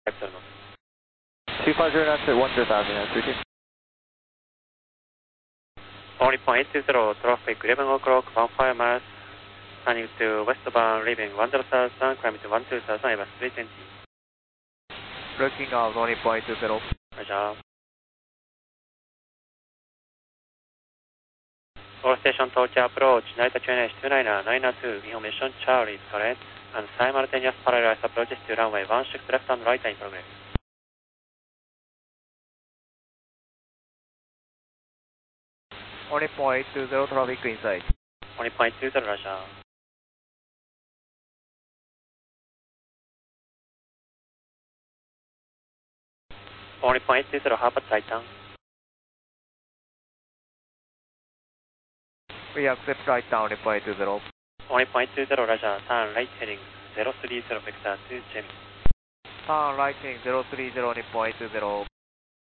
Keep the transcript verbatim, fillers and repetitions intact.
two five zero knots at one zero thousand, uh, three two. Only point eight two zero, traffic eleven o'clock, one five miles, turning to westbound, leaving one zero thousand, climbing to one two thousand, Airbus three twenty. Looking out, only point two zero. Roger. All station Tokyo approach, Narita Q N H two niner, niner two, information Charlie, correct, and simultaneous parallel approaches to runway one six left and right in progress. Only point two zero, traffic inside. Only point two zero, Roger. Only point two zero, Harbour Titan. We accept right down, only point two zero. Only point two zero, Roger, turn right heading zero three zero, vector two Gemini. Turn right heading zero three zero, only point two zero.